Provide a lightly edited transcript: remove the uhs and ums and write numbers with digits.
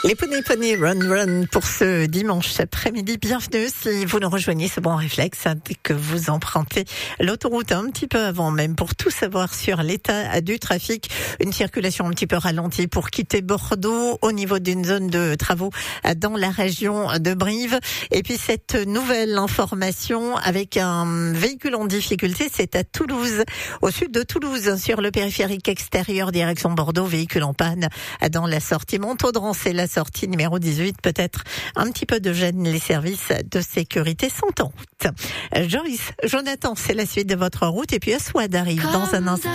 Les Poney Run pour ce dimanche après-midi. Bienvenue si vous nous rejoignez, ce bon réflexe dès que vous empruntez l'autoroute un petit peu avant même pour tout savoir sur l'état du trafic. Une circulation un petit peu ralentie pour quitter Bordeaux au niveau d'une zone de travaux dans la région de Brive. Et puis cette nouvelle information avec un véhicule en difficulté, c'est à Toulouse, au sud de Toulouse, sur le périphérique extérieur direction Bordeaux, véhicule en panne dans la sortie Montaudan. C'est la sortie numéro 18, peut-être un petit peu de gêne, les services de sécurité sont en route. Joyce, Jonathan, c'est la suite de votre route et puis Aswad arrive dans un instant.